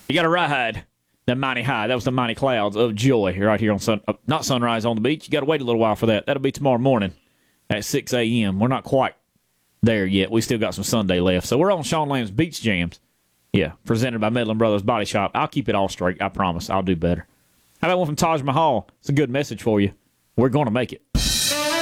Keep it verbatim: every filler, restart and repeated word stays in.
You got to ride the mighty high. That was the mighty clouds of joy right here on sun, uh, not Sunrise on the Beach. You got to wait a little while for that. That'll be tomorrow morning at six a.m. We're not quite there yet. We still got some Sunday left. So we're on Sean Lamb's Beach Jams. Yeah, presented by Medlin Brothers Body Shop. I'll keep it all straight. I promise. I'll do better. How about one from Taj Mahal? It's a good message for you. We're going to make it.